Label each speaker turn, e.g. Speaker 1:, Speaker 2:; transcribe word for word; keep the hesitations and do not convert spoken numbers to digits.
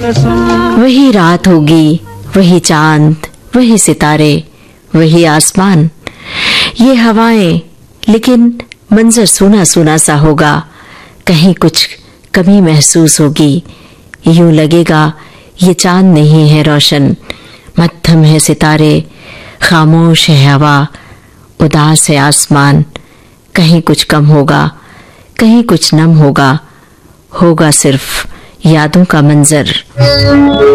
Speaker 1: वही रात होगी, वही चांद, वही सितारे, वही आसमान, ये हवाएं, लेकिन मंजर सूना सूना सा होगा। कहीं कुछ कमी महसूस होगी, यूं लगेगा ये चांद नहीं है रोशन, मध्यम है सितारे, खामोश है हवा, उदास है आसमान। कहीं कुछ कम होगा, कहीं कुछ नम होगा, होगा सिर्फ यादों का मंजर।